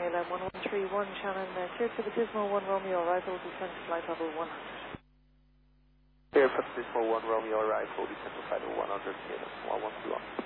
KLM 1131, Shannon, cleared for the Dismo 1 Romeo, arrival, descent to flight level 100. Clear for the Dismo 1 Romeo, arrival, descent to flight level 100, KLM 1131.